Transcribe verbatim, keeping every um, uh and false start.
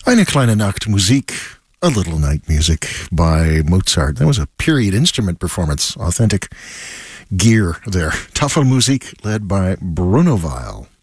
Eine kleine Nachtmusik, a little night music by Mozart. That was a period instrument performance, authentic gear there. Tafelmusik led by Bruno Weil.